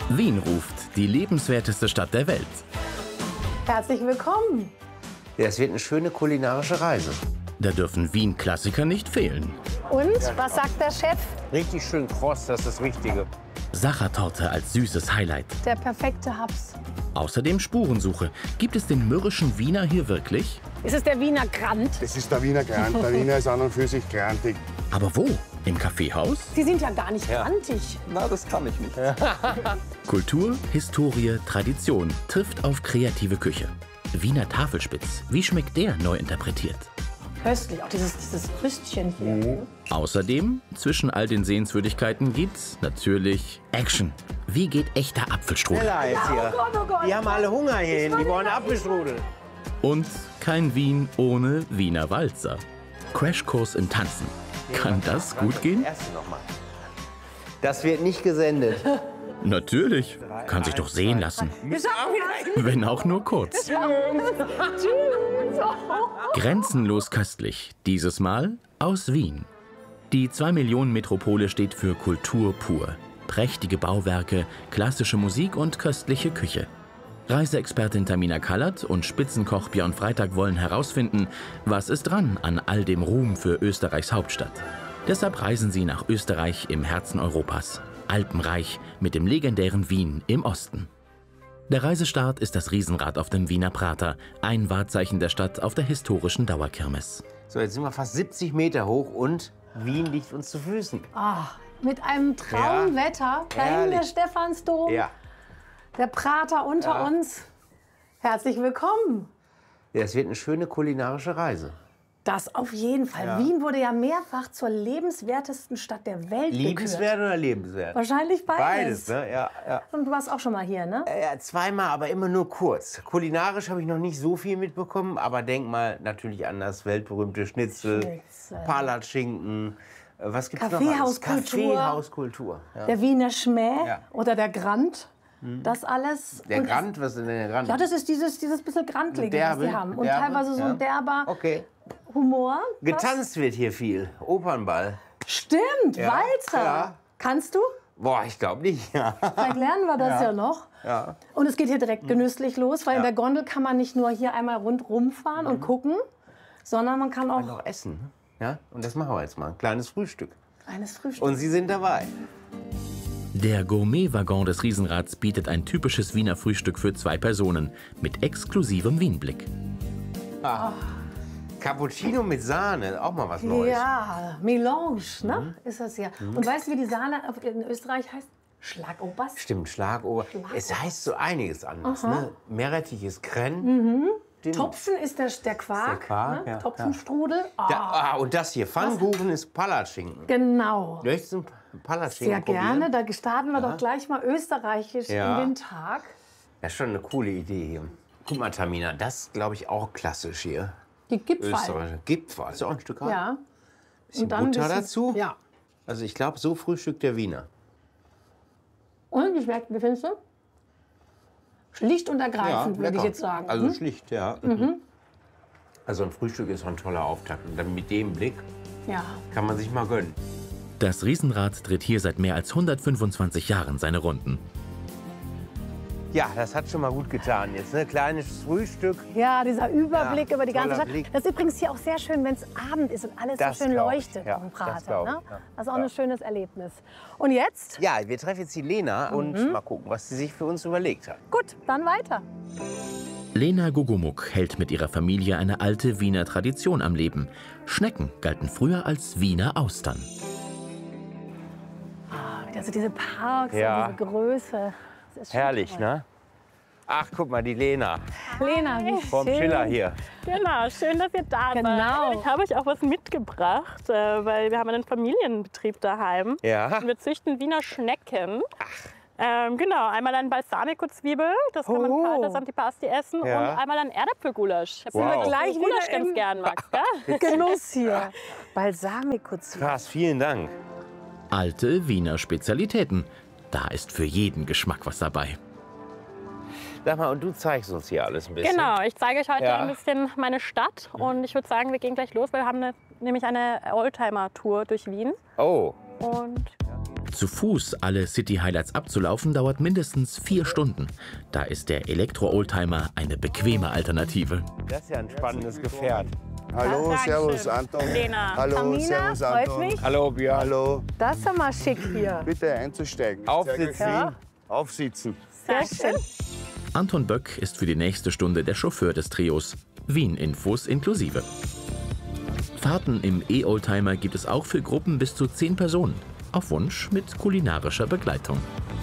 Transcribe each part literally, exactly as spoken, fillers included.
Wien ruft, die lebenswerteste Stadt der Welt. Herzlich willkommen. Ja, es wird eine schöne kulinarische Reise. Da dürfen Wien-Klassiker nicht fehlen. Und, was sagt der Chef? Richtig schön kross, das ist das Richtige. Sachertorte als süßes Highlight. Der perfekte Haps. Außerdem Spurensuche. Gibt es den mürrischen Wiener hier wirklich? Ist es der Wiener Grand? Das ist der Wiener Grand. Der Wiener ist an und für sich grantig. Aber wo? Im Kaffeehaus? Sie sind ja gar nicht grantig. Na, das kann ich nicht. Kultur, Historie, Tradition trifft auf kreative Küche. Wiener Tafelspitz. Wie schmeckt der neu interpretiert? Köstlich, auch dieses, dieses Rüstchen hier. Mhm. Außerdem, zwischen all den Sehenswürdigkeiten gibt's natürlich Action. Wie geht echter Apfelstrudel? Schneller jetzt hier. Oh Gott, oh Gott. Die haben alle Hunger hierhin, die wollen Apfelstrudel. Und kein Wien ohne Wiener Walzer. Crashkurs im Tanzen. Kann das gut gehen? Erste noch mal. Das wird nicht gesendet. Natürlich. Kann sich doch sehen lassen. Wenn auch nur kurz. Grenzenlos köstlich. Dieses Mal aus Wien. Die zwei Millionen Metropole steht für Kultur pur. Prächtige Bauwerke, klassische Musik und köstliche Küche. Reiseexpertin Tamina Kallert und Spitzenkoch Björn Freitag wollen herausfinden, was ist dran an all dem Ruhm für Österreichs Hauptstadt. Deshalb reisen sie nach Österreich im Herzen Europas. Alpenreich mit dem legendären Wien im Osten. Der Reisestart ist das Riesenrad auf dem Wiener Prater, ein Wahrzeichen der Stadt auf der historischen Dauerkirmes. So, jetzt sind wir fast siebzig Meter hoch und Wien liegt uns zu Füßen. Ah, mit einem Traumwetter. Da hinten der herrlich. Stephansdom, Ja. der Prater unter Ja. uns. Herzlich willkommen. Ja, es wird eine schöne kulinarische Reise. Das auf jeden Fall. Wien wurde ja mehrfach zur lebenswertesten Stadt der Welt Liebenswert gekürt. oder lebenswert? Wahrscheinlich beides. Beides, ne? Ja, ja. Und du warst auch schon mal hier, ne? Ja, zweimal, aber immer nur kurz. Kulinarisch habe ich noch nicht so viel mitbekommen, aber denk mal natürlich an das weltberühmte Schnitzel, Schnitzel. Palatschinken. Äh, Was gibt's noch? Kaffeehauskultur. alles? Kaffeehauskultur. Ja. Der Wiener Schmäh Ja. oder der Grand. Das alles. Der Und es- Grand, was ist denn der Grand? Ja, das ist dieses, dieses bisschen Grantlige, was Derbe, die haben. Und derbe, teilweise so ja. ein derber Okay. Humor. Getanzt wird hier viel. Opernball. Das stimmt, Ja, Walzer. ja. Kannst du? Boah, ich glaube nicht. Ja. Vielleicht lernen wir das ja, noch. Ja. Und es geht hier direkt genüsslich los, weil in Ja. der Gondel kann man nicht nur hier einmal rundrum fahren und gucken, sondern man kann auch Noch essen. ne? Ja? Und das machen wir jetzt mal. Ein kleines Frühstück. eines Frühstück. Und Sie sind dabei. Der Gourmet-Waggon des Riesenrads bietet ein typisches Wiener Frühstück für zwei Personen mit exklusivem Wienblick. Cappuccino mit Sahne, auch mal was Neues. Ja, Melange, ne? Mhm. Ist das ja. Und weißt du, wie die Sahne in Österreich heißt? Schlagobers. Stimmt, Schlagober. Schlagober. Es heißt so einiges anders. Ne? Meerrettich ist Krenn. Den- Topfen ist der, der Quark. Der Quark, ne? ja, Topfenstrudel. Da, Ah, ah, und das hier, Pfannkuchen ist Palatschinken. genau. Möchtest du einen Palatschinken Sehr gerne. probieren? Da starten wir doch gleich mal österreichisch Ja. in den Tag. Ja, schon eine coole Idee hier. Guck mal, Tamina, das ist, glaube ich, auch klassisch hier. Die Gipfel. Österreich. Gipfel. Ist auch ein Stück rein. Ja. Bisschen ein Butter bisschen- dazu. Ja. Also ich glaube, so frühstückt der Wiener. Und wie schmeckt, wie findest du? Schlicht und ergreifend, würde ich lecker. jetzt sagen. Also Hm? schlicht, ja. Mhm. Also ein Frühstück ist auch ein toller Auftakt. Und dann mit dem Blick Ja. kann man sich mal gönnen. Das Riesenrad dreht hier seit mehr als hundertfünfundzwanzig Jahren seine Runden. Ja, das hat schon mal gut getan jetzt. Ne? Kleines Frühstück. Ja, dieser Überblick Ja, über die ganze toller Stadt. Blick. Das ist übrigens hier auch sehr schön, wenn es Abend ist und alles Das so schön glaub ich, leuchtet ja, am das Prater. glaub ich, Ne? ja. Das ist auch Ja. ein schönes Erlebnis. Und jetzt? Ja, wir treffen jetzt die Lena und mal gucken, was sie sich für uns überlegt hat. Gut, dann weiter. Lena Gugumuk hält mit ihrer Familie eine alte Wiener Tradition am Leben. Schnecken galten früher als Wiener Austern. Also diese Parks Ja. und diese Größe. Das ist schon Herrlich, toll. ne? Ach, guck mal, die Lena Lena, wie vom schön. Schiller hier. Genau, schön, dass ihr da Genau. seid. Ich habe euch auch was mitgebracht, äh, weil wir haben einen Familienbetrieb daheim. Ja. Und wir züchten Wiener Schnecken. Ähm, genau, einmal ein Balsamico-Zwiebel, das kann man Oh. kalt als Antipasti essen. Ja. Und einmal ein Erdäpfelgulasch. Ich habe Wow. gehört, dass du Gleich Gulasch wieder im- ganz gern magst, gell? Genuss hier. Balsamico-Zwiebeln. Krass, vielen Dank. Alte Wiener Spezialitäten. Da ist für jeden Geschmack was dabei. Sag mal, und du zeigst uns hier alles ein bisschen. Genau, ich zeige euch heute Ja. ein bisschen meine Stadt. Und ich würde sagen, wir gehen gleich los, weil wir haben eine, nämlich eine Oldtimer-Tour durch Wien. Oh, Und Zu Fuß alle City-Highlights abzulaufen, dauert mindestens vier Stunden. Da ist der Elektro-Oldtimer eine bequeme Alternative. Das ist ja ein spannendes Gefährt. Hallo, Dankeschön. servus Anton. Lena. Hallo, Tamina, servus freut Anton. mich. Hallo Björn. Hallo, Das ist ja mal schick hier. bitte einzusteigen. Aufsitzen. Ja. Aufsitzen. Sehr schön. Anton Böck ist für die nächste Stunde der Chauffeur des Trios. Wien-Infos inklusive. Fahrten im E-Oldtimer gibt es auch für Gruppen bis zu zehn Personen. Auf Wunsch mit kulinarischer Begleitung.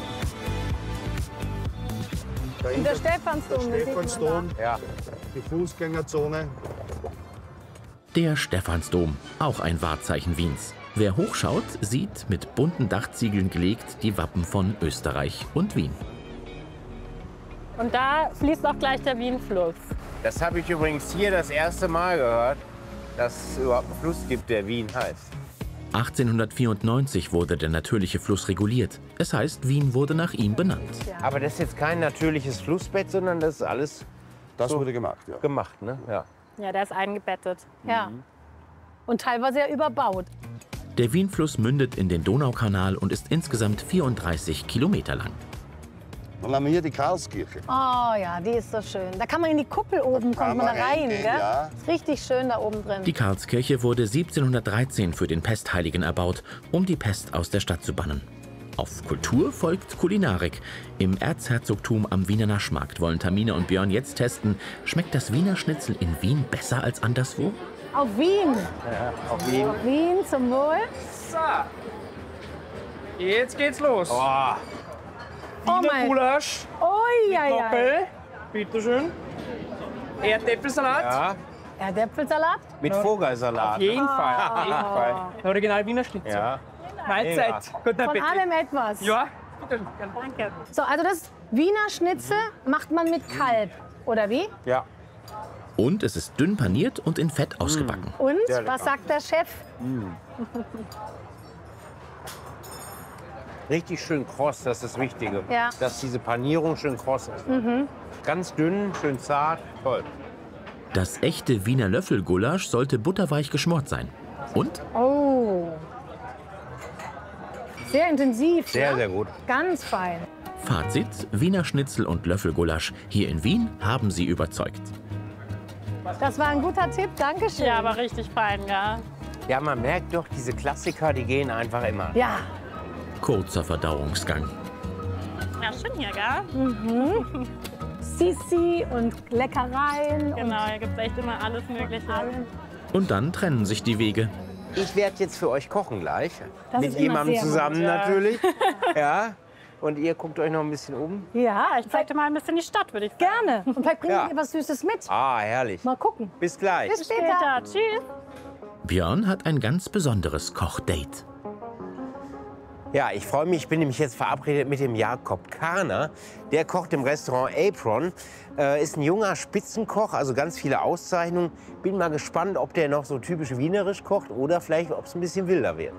Und der Stephansdom. Der Stephansdom, Ja. die Fußgängerzone. Der Stephansdom, auch ein Wahrzeichen Wiens. Wer hochschaut, sieht mit bunten Dachziegeln gelegt die Wappen von Österreich und Wien. Und da fließt auch gleich der Wienfluss. Das habe ich übrigens hier das erste Mal gehört, dass es überhaupt einen Fluss gibt, der Wien heißt. achtzehnhundertvierundneunzig wurde der natürliche Fluss reguliert. Es heißt, Wien wurde nach ihm benannt. Aber das ist jetzt kein natürliches Flussbett, sondern das ist alles Das So. wurde gemacht, ja. gemacht, ne? Ja. Ja, der ist eingebettet. Ja. Und teilweise ja überbaut. Der Wienfluss mündet in den Donaukanal und ist insgesamt vierunddreißig Kilometer lang. Dann haben wir hier die Karlskirche. Oh ja, die ist so schön. Da kann man in die Kuppel oben, kann kommt man da man rein, reingehen, gell? ja. Ist richtig schön da oben drin. Die Karlskirche wurde siebzehnhundertdreizehn für den Pestheiligen erbaut, um die Pest aus der Stadt zu bannen. Auf Kultur folgt Kulinarik. Im Erzherzogtum am Wiener Naschmarkt wollen Tamina und Björn jetzt testen, schmeckt das Wiener Schnitzel in Wien besser als anderswo? Auf Wien. Auf Wien. Auf Wien zum Wohl. So, jetzt geht's los. Oh, Oh Wiener mein. Gulasch, Ui, ja, ja. Knoppel, bitteschön. Erdäpfelsalat. ja. Erdäpfelsalat. Mit Vogelsalat. Auf jeden Fall, auf jeden Fall. Der Original Wiener Schnitzel. Ja. Mahlzeit. Guten Von Appetit. allem etwas. Ja, bitteschön. Danke. So, also das Wiener Schnitzel macht man mit Kalb, oder wie? Ja. Und es ist dünn paniert und in Fett ausgebacken. Und, Sehr lecker. was sagt der Chef? Richtig schön kross, das ist das Wichtige. Ja. Dass diese Panierung schön kross ist. Ganz dünn, schön zart, toll. Das echte Wiener Löffelgulasch sollte butterweich geschmort sein. Und Oh. Sehr intensiv. Sehr, ne? sehr gut. Ganz fein. Fazit, Wiener Schnitzel und Löffelgulasch hier in Wien haben sie überzeugt. Das war ein guter Tipp. Dankeschön. Ja, aber richtig fein, ja. Ja, man merkt doch, diese Klassiker, die gehen einfach immer. Ja. Kurzer Verdauungsgang. Ja, schön hier, gell? Sisi und Leckereien. Genau, hier gibt's echt immer alles Mögliche. Und dann trennen sich die Wege. Ich werde jetzt für euch kochen gleich. Das Mit ist immer jemandem sehr gut. zusammen Ja. natürlich. Ja. Und ihr guckt euch noch ein bisschen um. Und ja, Ich zeig dir mal ein bisschen die Stadt, würde ich sagen. gerne. Und vielleicht bringen Ja. wir was Süßes mit. Ah, herrlich. Mal gucken. Bis gleich. Bis später. Später. Tschüss. Björn hat ein ganz besonderes Kochdate. Ja, ich freue mich. Ich bin nämlich jetzt verabredet mit dem Jakob Karner. Der kocht im Restaurant Apron. Äh, ist ein junger Spitzenkoch, also ganz viele Auszeichnungen. Bin mal gespannt, ob der noch so typisch wienerisch kocht oder vielleicht, ob es ein bisschen wilder wird.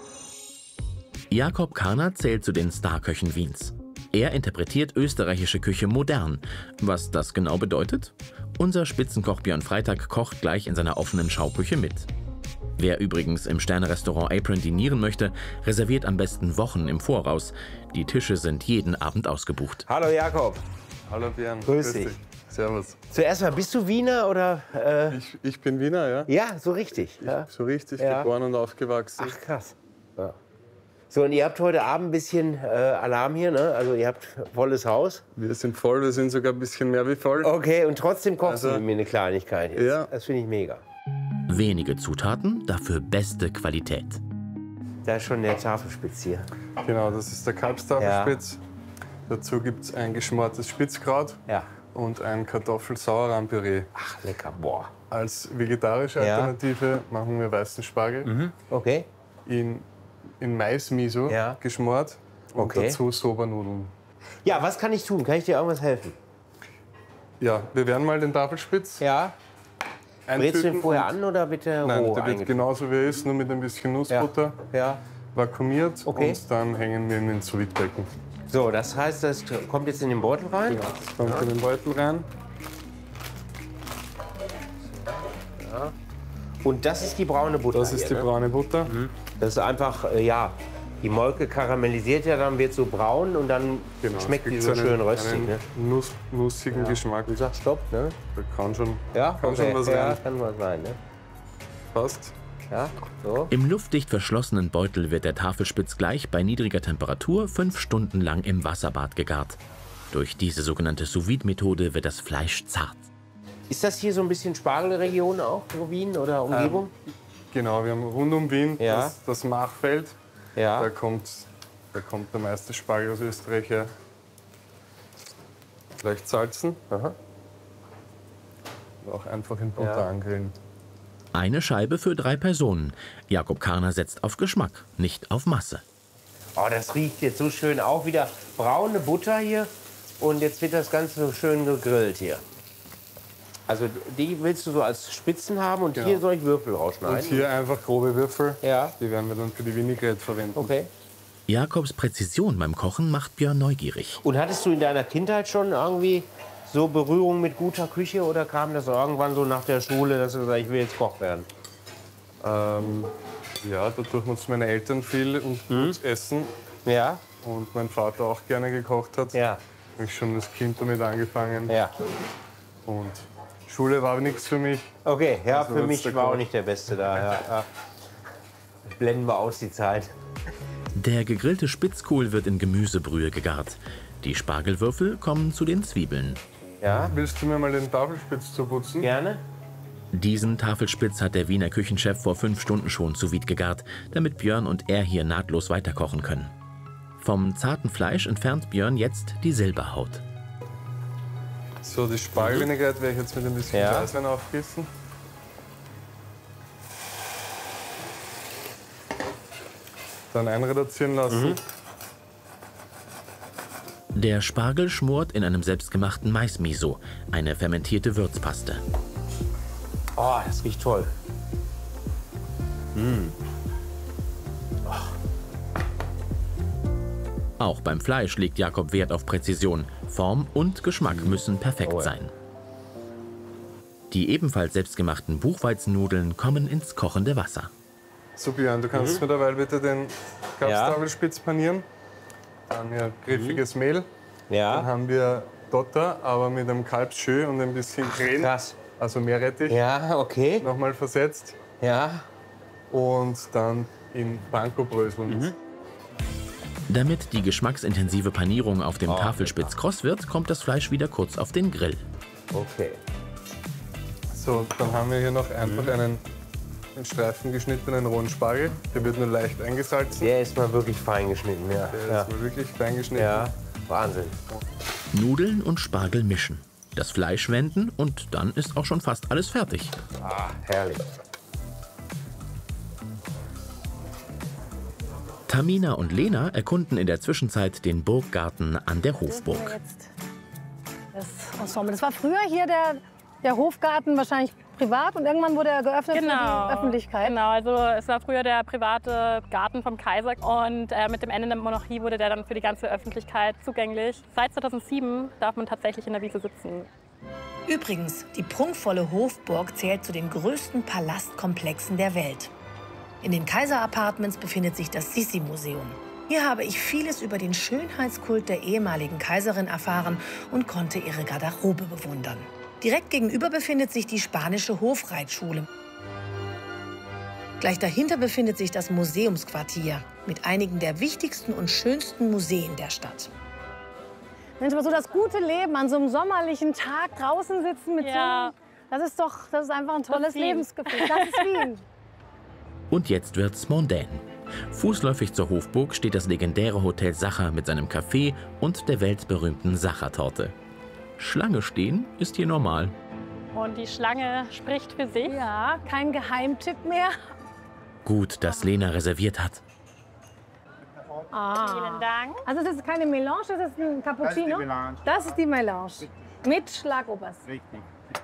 Jakob Karner zählt zu den Starköchen Wiens. Er interpretiert österreichische Küche modern. Was das genau bedeutet? Unser Spitzenkoch Björn Freitag kocht gleich in seiner offenen Schauküche mit. Wer übrigens im Sterne-Restaurant Apron dinieren möchte, reserviert am besten Wochen im Voraus. Die Tische sind jeden Abend ausgebucht. Hallo Jakob. Hallo Björn. Grüß dich. Servus. Zuerst mal, bist du Wiener oder? Äh, Ich, ich bin Wiener, ja. ja, so richtig. Ja. So richtig Ja. geboren und aufgewachsen. Ach krass. Ja. So, und ihr habt heute Abend ein bisschen äh, Alarm hier, ne? Also ihr habt volles Haus. Wir sind voll, wir sind sogar ein bisschen mehr wie voll. Okay, und trotzdem kochst Also- du mit mir eine Kleinigkeit jetzt. Ja. Das finde ich mega. Wenige Zutaten, dafür beste Qualität. Da ist schon der Tafelspitz hier. Genau, das ist der Kalbstafelspitz. Dazu gibt es ein geschmortes Spitzkraut Ja. und ein Kartoffel-Sauerrahm-Püree. Ach, lecker. Boah. Als vegetarische Ja. Alternative machen wir weißen Spargel Okay. in, in Mais-Miso Ja. geschmort und Okay. dazu Sobernudeln. Ja, was kann ich tun? Kann ich dir irgendwas helfen? Ja, wir werden mal den Tafelspitz Ja. Brätst du den eintüten vorher und- an oder bitte Nein, roh der wird eingetütet? genauso wie er ist, nur mit ein bisschen Ja. Nussbutter. Ja. Vakuumiert Okay. und dann hängen wir ihn ins Sous-Vide-Becken. So, das heißt, das kommt jetzt in den Beutel rein? Ja, das kommt in den Beutel rein. Und das ist die braune Butter Das ist die hier, ne? braune Butter. Das ist einfach, äh, ja, Die Molke karamellisiert ja, dann wird so braun und dann Genau, schmeckt es die gibt so einen- schön röstig. einen Ne? Nuss, nussigen Ja. Geschmack. Du sagst Stopp, ne? Da kann schon, Ja, kann okay. schon was ja, rein. kann was sein, ne? Passt. Ja, so. Im luftdicht verschlossenen Beutel wird der Tafelspitz gleich bei niedriger Temperatur fünf Stunden lang im Wasserbad gegart. Durch diese sogenannte Sous-Vide-Methode wird das Fleisch zart. Ist das hier so ein bisschen Spargelregion auch, so Wien oder Umgebung? Genau, wir haben rund um Wien Ja. das, das Machfeld. ja. Da kommt, da kommt der meiste Spargel aus Österreich her. Leicht salzen. Aha. Auch einfach in Butter Ja. angrillen. Eine Scheibe für drei Personen. Jakob Karner setzt auf Geschmack, nicht auf Masse. Oh, das riecht jetzt so schön. Auch wieder braune Butter hier. Und jetzt wird das Ganze so schön gegrillt hier. Also die willst du so als Spitzen haben und Genau. hier soll ich Würfel Und rausschneiden? hier einfach grobe Würfel. Ja, Die werden wir dann für die Vinaigrette verwenden. okay. Jakobs Präzision beim Kochen macht Björn neugierig. Und hattest du in deiner Kindheit schon irgendwie so Berührung mit guter Küche oder kam das irgendwann so nach der Schule, dass du sagst, ich will jetzt Koch werden? Ähm, ja, dadurch nutzen meine Eltern viel und Mhm. gutes Essen. Ja, Und mein Vater auch gerne gekocht hat. ja, Habe ich schon als Kind damit angefangen. ja. Und Schule war nichts für mich. Okay, ja, Also für wird's mich der war auch Koch. nicht der Beste da. Ja, ja. Blenden wir aus die Zeit. Der gegrillte Spitzkohl wird in Gemüsebrühe gegart. Die Spargelwürfel kommen zu den Zwiebeln. Ja, Willst du mir mal den Tafelspitz zuputzen? gerne. Diesen Tafelspitz hat der Wiener Küchenchef vor fünf Stunden schon sous vide gegart, damit Björn und er hier nahtlos weiterkochen können. Vom zarten Fleisch entfernt Björn jetzt die Silberhaut. So, die Spargelvinaigrette werde ich jetzt mit ein bisschen Ja. Weißwein aufgießen. Dann einreduzieren lassen. Mhm. Der Spargel schmort in einem selbstgemachten Maismiso, eine fermentierte Würzpaste. Oh, das riecht toll. Auch beim Fleisch legt Jakob Wert auf Präzision. Form und Geschmack müssen perfekt Oh ja. sein. Die ebenfalls selbstgemachten Buchweizennudeln kommen ins kochende Wasser. So, Björn, du kannst mir dabei bitte den Kapstafelspitz panieren. Dann ja griffiges Mehl. Dann Ja, haben wir Dotter, aber mit einem Kalbsschö und ein bisschen Creme, krass. also Meerrettich, Ja, okay. nochmal versetzt. Ja, Und dann in Panko-Bröseln. Mhm. Damit die geschmacksintensive Panierung auf dem Oh, Tafelspitz kross wird, kommt das Fleisch wieder kurz auf den Grill. okay. So, dann haben wir hier noch einfach Mhm. einen in Streifen geschnittenen rohen Spargel. Der wird nur leicht eingesalzen. Der ist mal wirklich fein geschnitten, ja. Der Ja, ist mal wirklich fein geschnitten. ja. Wahnsinn. Nudeln und Spargel mischen, das Fleisch wenden und dann ist auch schon fast alles fertig. Ah, herrlich. Tamina und Lena erkunden in der Zwischenzeit den Burggarten an der Hofburg. Jetzt das Ensemble. Das war früher hier der, der Hofgarten, wahrscheinlich privat, und irgendwann wurde er geöffnet für die Öffentlichkeit. Genau, also es war früher der private Garten vom Kaiser und äh, mit dem Ende der Monarchie wurde der dann für die ganze Öffentlichkeit zugänglich. Seit zweitausendsieben darf man tatsächlich in der Wiese sitzen. Übrigens, die prunkvolle Hofburg zählt zu den größten Palastkomplexen der Welt. In den Kaiser-Apartments befindet sich das Sissi-Museum. Hier habe ich vieles über den Schönheitskult der ehemaligen Kaiserin erfahren und konnte ihre Garderobe bewundern. Direkt gegenüber befindet sich die spanische Hofreitschule. Gleich dahinter befindet sich das Museumsquartier mit einigen der wichtigsten und schönsten Museen der Stadt. Mensch, aber so das gute Leben an so einem sommerlichen Tag draußen sitzen mit Ja. so, das ist doch, das ist einfach ein tolles Wien. Lebensgefühl. Das ist Wien. Und jetzt wird's mondän. Fußläufig zur Hofburg steht das legendäre Hotel Sacher mit seinem Café und der weltberühmten Sacher-Torte. Schlange stehen ist hier normal. Und die Schlange spricht für sich. Ja, kein Geheimtipp mehr. Gut, dass Lena reserviert hat. Ah. Vielen Dank. Also das ist keine Melange, das ist ein Cappuccino. Das ist die Melange. Mit Schlagobers. Richtig.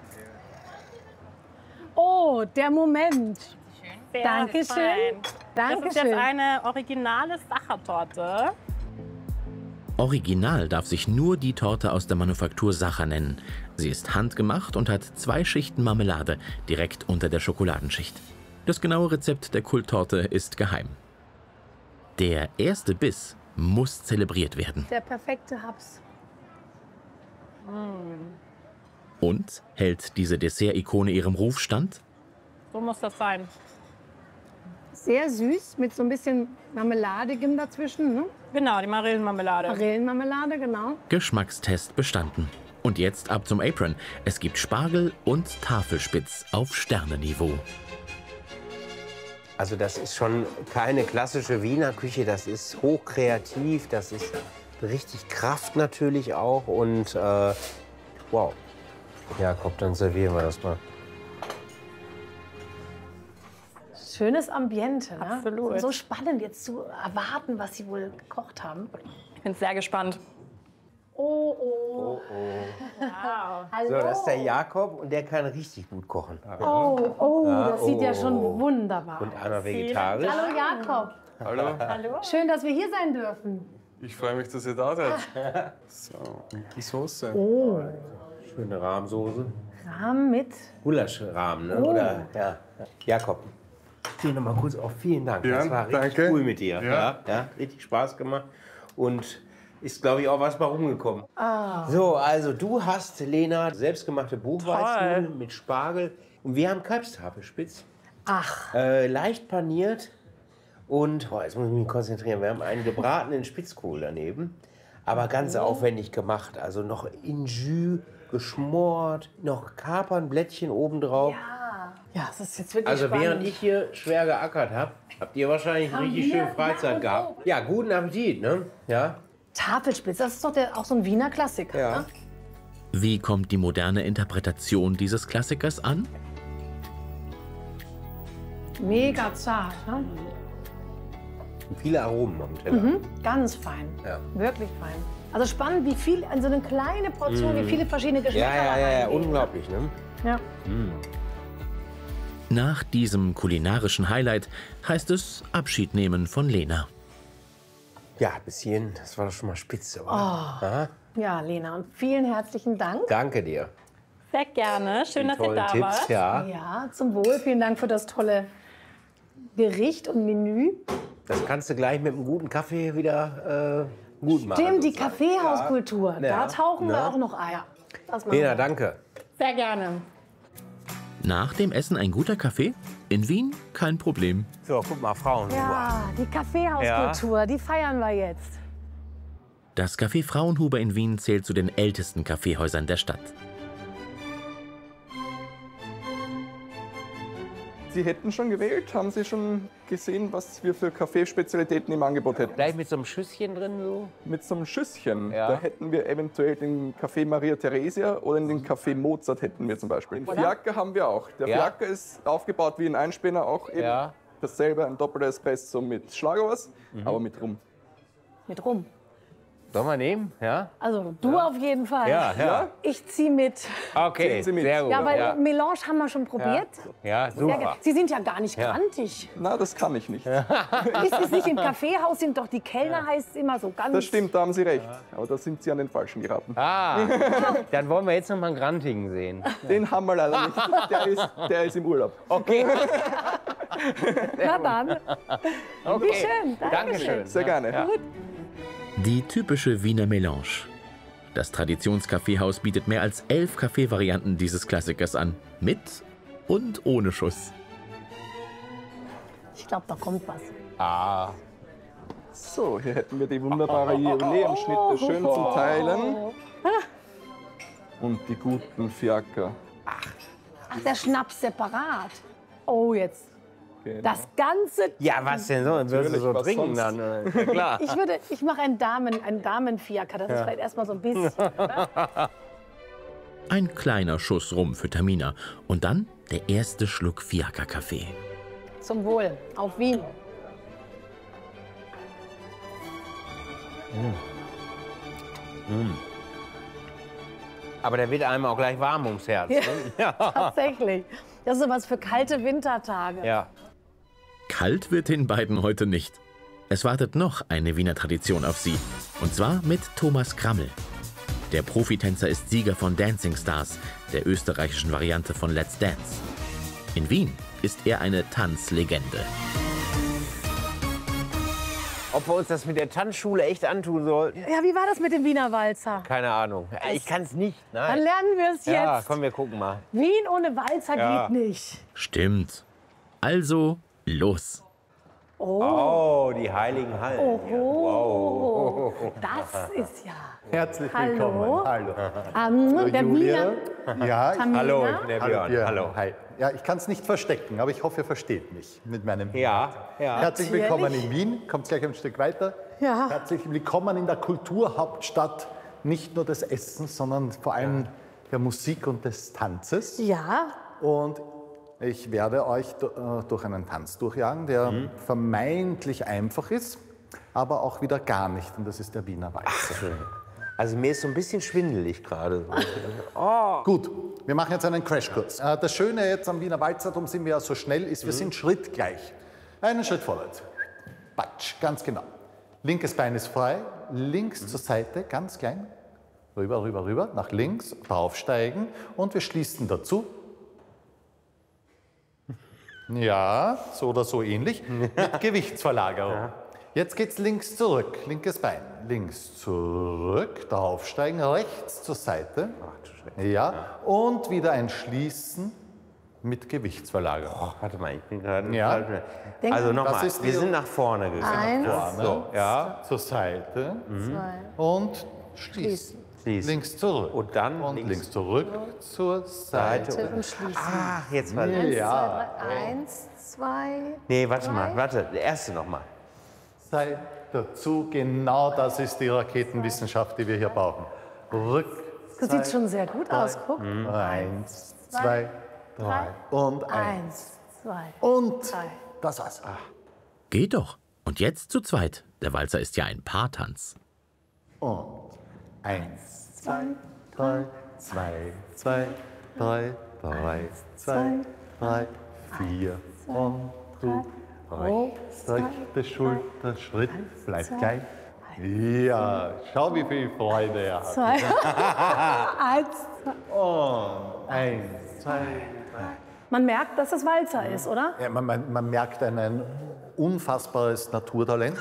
Oh, der Moment. Sehr Dankeschön. fein. Das ist Dankeschön. jetzt eine originale Sachertorte. Original darf sich nur die Torte aus der Manufaktur Sacher nennen. Sie ist handgemacht und hat zwei Schichten Marmelade direkt unter der Schokoladenschicht. Das genaue Rezept der Kulttorte ist geheim. Der erste Biss muss zelebriert werden. Der perfekte Haps. Und hält diese Dessert-Ikone ihrem Ruf stand? So muss das sein. Sehr süß, mit so ein bisschen Marmeladigem dazwischen. Ne? Genau, die Marillenmarmelade. Marillenmarmelade, genau. Geschmackstest bestanden. Und jetzt ab zum Apron. Es gibt Spargel und Tafelspitz auf Sternenniveau. Also das ist schon keine klassische Wiener Küche, das ist hochkreativ, das ist richtig Kraft natürlich auch und äh, wow. Jakob, dann servieren wir das mal. Schönes Ambiente, ne? Absolut. So spannend jetzt zu erwarten, was Sie wohl gekocht haben. Ich bin sehr gespannt. Oh, oh. Oh, oh. Wow. Hallo. So, das ist der Jakob und der kann richtig gut kochen. Oh, oh, Ja, das sieht oh, ja schon oh. wunderbar Und aus. einmal vegetarisch. Hallo Jakob. Hallo, Hallo. Schön, dass wir hier sein dürfen. ich freue mich, dass ihr da seid. So, und die Soße. Oh, Schöne Rahmsoße. Rahm mit. Gulaschrahmen, ne? Oh. Oder, ja. Jakob, hier noch mal kurz auf. Vielen Dank. Ja, das war richtig danke. cool mit dir. Ja. Ja. Ja, richtig Spaß gemacht. Und ist, glaube ich, auch was bei rumgekommen. Ah. So, also du hast, Lena, selbstgemachte Buchweizennudeln mit Spargel. Und wir haben Kalbstafelspitz. Ach, Äh, leicht paniert. Und, oh, jetzt muss ich mich konzentrieren, wir haben einen gebratenen Spitzkohl daneben. Aber ganz aufwendig gemacht. Also noch in Jus geschmort, noch Kapernblättchen obendrauf. ja, das ist jetzt wirklich Also spannend. während ich hier schwer geackert habe, habt ihr wahrscheinlich Haben richtig wir? schön Freizeit Ja, und gehabt. Ja, guten Appetit, ne? Ja. Tafelspitz, das ist doch der, auch so ein Wiener Klassiker. Ja. Ne? Wie kommt die moderne Interpretation dieses Klassikers an? Mega zart, ne? Und viele Aromen am Teller. Mhm. Ganz fein, Ja. wirklich fein. Also spannend, wie viel, in so eine kleine Portion, wie viele verschiedene Ja, Geschmäcker ja, da ja, ja, reingehen. unglaublich, ne? Ja. Nach diesem kulinarischen Highlight heißt es Abschied nehmen von Lena. Ja, bis hierhin, das war doch schon mal spitze, oder? Aha. Ja, Lena, und vielen herzlichen Dank. Danke dir. Sehr gerne. Schön, dass ihr Tolle da Tipps, wart. ja. Ja, zum Wohl. Vielen Dank für das tolle Gericht und Menü. Das kannst du gleich mit einem guten Kaffee wieder äh, gut machen. Stimmt, die sozusagen. Kaffeehauskultur. Ja. Da tauchen wir Ja. auch noch Eier. Das machen Lena, wir. danke. Sehr gerne. Nach dem Essen ein guter Kaffee? In Wien kein Problem. So, guck mal, Frauen. Ja, die Kaffeehauskultur, die feiern wir jetzt. Das Café Frauenhuber in Wien zählt zu den ältesten Kaffeehäusern der Stadt. Sie hätten schon gewählt? Haben Sie schon gesehen, was wir für Kaffeespezialitäten im Angebot hätten? Gleich mit so einem Schüsschen drin so? Mit so einem Schüsschen. Ja. Da hätten wir eventuell den Kaffee Maria Theresia oder den Kaffee Mozart hätten wir zum Beispiel. Den Fiaker haben wir auch. Der Ja. Fiaker ist aufgebaut wie ein Einspänner, auch eben Ja. dasselbe, ein doppelter Espresso mit Schlagobers, aber mit Rum. Mit rum. Sollen wir nehmen? Ja? Also du auf jeden Fall. Ja, ja. Ich zieh mit. Okay, Ziehen Sie mit. sehr gut. Ja, weil ja. Melange haben wir schon probiert. Ja, Sehr super. ge- Sie sind ja gar nicht Ja. grantig. Na, das kann ich nicht. Ist es nicht im Kaffeehaus, sind doch die Kellner, heißt es immer so ganz. Das stimmt, da haben Sie recht. Aber da sind Sie an den Falschen geraten. Ah, dann wollen wir jetzt noch mal einen Grantigen sehen. Den haben wir leider nicht. Der ist, der ist im Urlaub. Okay, Na dann. okay. Wie schön. Dankeschön. Dankeschön. Sehr gerne. Ja. Die typische Wiener Melange. Das Traditionskaffeehaus bietet mehr als elf Kaffeevarianten dieses Klassikers an. Mit und ohne Schuss. Ich glaube, da kommt was. Ah, So, hier hätten wir die wunderbare Jubiläumsschnitte schön zum Teilen. Und die guten Fiaker. Ach, der Schnaps separat. Oh, jetzt. Genau. Das Ganze. ja, was denn so? Wirst du Natürlich, so was trinken sonst? dann? äh, Ja, klar. Ich würde, ich mache einen Damen, einen Damenfiaker. Das ist vielleicht erstmal so ein bisschen. Oder? Ein kleiner Schuss Rum für Tamina. Und dann der erste Schluck Fiaker-Kaffee. Zum Wohl. Auf Wien. Aber der wird einem auch gleich warm ums Herz. Ne? Ja. Tatsächlich. Das ist sowas für kalte Wintertage. Ja. Kalt wird den beiden heute nicht. Es wartet noch eine Wiener Tradition auf sie. Und zwar mit Thomas Krammel. Der Profitänzer ist Sieger von Dancing Stars, der österreichischen Variante von Let's Dance. In Wien ist er eine Tanzlegende. Ob wir uns das mit der Tanzschule echt antun sollten? Ja, wie war das mit dem Wiener Walzer? Keine Ahnung. Ich kann es nicht. Dann Nein. lernen wir es Ja, jetzt. komm, wir gucken mal. Wien ohne Walzer Ja. geht nicht. Stimmt. Also, los. Oh, die heiligen Hallen. Oho. Das ist ja. Herzlich Hallo. willkommen. Hallo. Ähm, der Julia. Wiener. Ja, ich, Tamina. Hallo, ich bin der hallo, Björn. Björn. Hallo. Hi. Ja, ich kann es nicht verstecken, aber ich hoffe, ihr versteht mich mit meinem. Ja, ja. Herzlich Natürlich. willkommen in Wien. Kommt gleich ein Stück weiter. Ja. Herzlich willkommen in der Kulturhauptstadt, nicht nur des Essens, sondern vor allem der Musik und des Tanzes. Ja. Und ich werde euch du- äh, durch einen Tanz durchjagen, der Mhm. vermeintlich einfach ist, aber auch wieder gar nicht. Und das ist der Wiener Walzer. Also mir ist so ein bisschen schwindelig gerade. Gut, wir machen jetzt einen Crashkurs. Äh, Das Schöne jetzt am Wiener Walzer, darum sind wir ja so schnell, ist, wir sind schrittgleich. Einen Schritt vorwärts. Batsch, ganz genau. Linkes Bein ist frei, links zur Seite, ganz klein. Rüber, rüber, rüber, nach links, draufsteigen und wir schließen dazu. Ja, so oder so ähnlich, mit Gewichtsverlagerung. Jetzt geht's links zurück, linkes Bein. Links zurück, draufsteigen, rechts zur Seite. Ja, und wieder ein Schließen mit Gewichtsverlagerung. Oh, warte mal, ich bin gerade... Ja. Also Das nochmal, ist wir die- sind nach vorne gegangen. Eins, Vorne, So, ja. zur Seite zwei. und schließen. Schließen. Links zurück. Und dann und links links, zurück zur Seite. Seite. Und schließen. Ach, jetzt mal. Eins, Ja. zwei, drei. Eins, zwei. Nee, warte mal, warte. Der erste nochmal. Seite dazu, genau das ist die Raketenwissenschaft, die wir hier brauchen. Rück. Das sieht schon sehr gut aus. Guck. Eins, zwei, drei und eins. Eins, zwei. Und drei. das war's. Geht doch. Und jetzt zu zweit. Der Walzer ist ja ein Paartanz. Und eins, zwei, drei, zwei, zwei, drei, drei, zwei, drei, vier und gut. Rechts, rechte Schulter, Schritt, bleibt gleich. Ja, schau, wie viel Freude er hat. Zwei. Eins, zwei. Und eins, zwei, drei. Man merkt, dass es Walzer ist, oder? Ja, man, man, man merkt ein, ein unfassbares Naturtalent.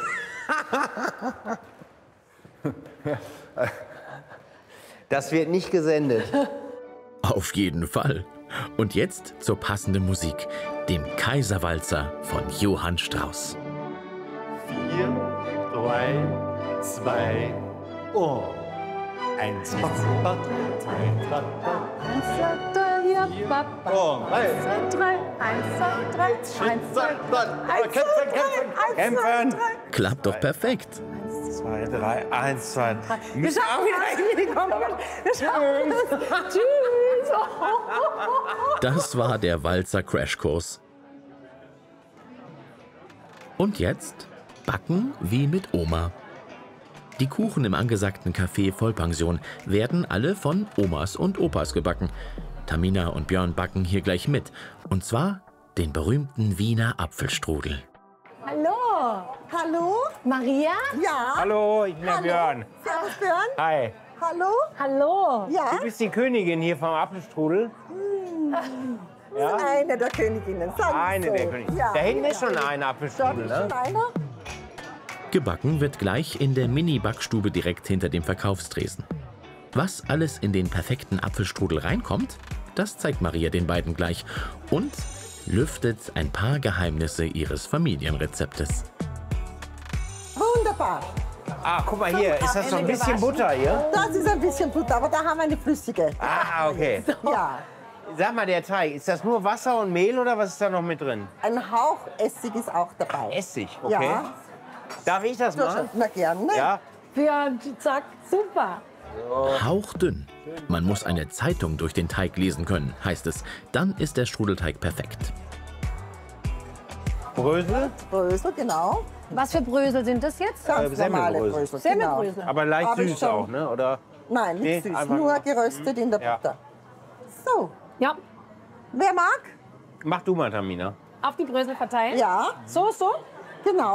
Das wird nicht gesendet. Auf jeden Fall. Und jetzt zur passenden Musik, dem Kaiserwalzer von Johann Strauss. Vier, drei, zwei und eins, zwei, zwei, Eins, zwei, drei, ja, Papa. und Eins, drei. zwei, drei. Eins, zwei, drei. Eins, zwei, drei. Eins, zwei, drei. Eins, zwei, drei. Klappt doch perfekt. Zwei, drei, eins, zwei, drei. Wir schaffen es. Wir schaffen es. Tschüss. Das war der Walzer Crashkurs. Und jetzt backen wie mit Oma. Die Kuchen im angesagten Café Vollpension werden alle von Omas und Opas gebacken. Tamina und Björn backen hier gleich mit. Und zwar den berühmten Wiener Apfelstrudel. Hallo. Hallo? Maria? Ja. Hallo, ich bin der Hallo. Björn. Servus, Björn. Hi. Hallo? Hallo. Ja. Du bist die Königin hier vom Apfelstrudel? Ja? Eine der Königinnen. Sagen wir Eine so. der Königinnen. Ja. Da hinten ist schon Ja. ein Dort Apfelstrudel, ist ne? schon einer. Gebacken wird gleich in der Mini-Backstube direkt hinter dem Verkaufstresen. Was alles in den perfekten Apfelstrudel reinkommt, das zeigt Maria den beiden gleich und lüftet ein paar Geheimnisse ihres Familienrezeptes. Wunderbar. Ah, guck mal hier, ist das so ein bisschen Butter hier? Das ist ein bisschen Butter, aber da haben wir eine flüssige. Ah, okay. Ja. Sag mal, der Teig, ist das nur Wasser und Mehl oder was ist da noch mit drin? Ein Hauch Essig ist auch dabei. Essig, okay. Ja. Darf ich das Du machen? schon- Na gerne. Ja. Björn, zack, super. Hauchdünn. Man muss eine Zeitung durch den Teig lesen können, heißt es. Dann ist der Strudelteig perfekt. Brösel? Brösel, genau. Was für Brösel sind das jetzt? Ganz Äh, normale Semmelbrösel. Brösel. Semmelbrösel. Genau. Aber leicht Hab ich süß schon. auch, ne? Oder? Nein, nicht Nee, süß, einfach nur nur- geröstet in der Ja. Butter. So, Ja, wer mag? Mach du mal, Tamina. auf die Brösel verteilen. Ja, So, so. genau.